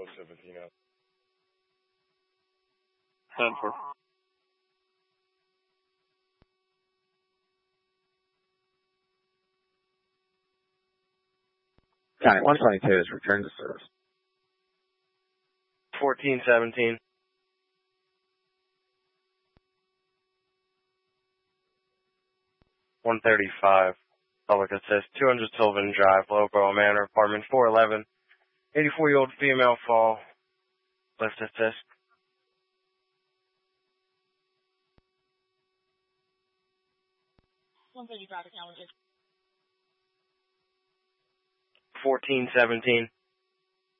17 up. 10-4. County 122 is returned to service. 1417. 135. Public assist, 200 Sylvan Drive, Lowborough Manor, apartment 411. 84-year-old female fall. Lift assist. Driver challenges. 1417.